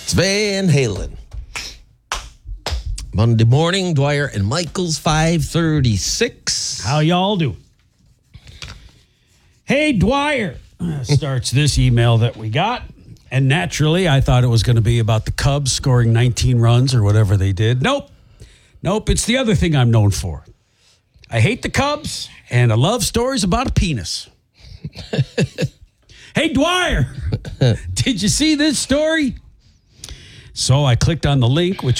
It's Van Halen. Monday morning, Dwyer and Michael's 5:36. How y'all do? Hey, Dwyer, starts this email that we got. And naturally, I thought it was going to be about the Cubs scoring 19 runs or whatever they did. Nope, it's the other thing I'm known for. I hate the Cubs, and I love stories about a penis. Hey, Dwyer, did you see this story? So I clicked on the link, which